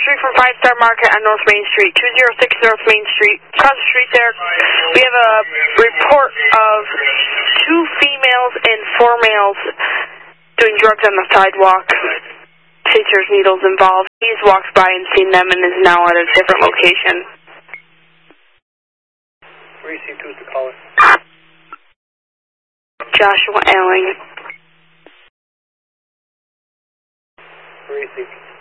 Street from 5 Star Market on North Main Street, 206 North Main Street. Across the street there, we have a report of 2 females and 4 males doing drugs on the sidewalk. Since there's needles involved. He's walked by and seen them and is now at a different location. Received, who's the caller? Joshua Alling. Received.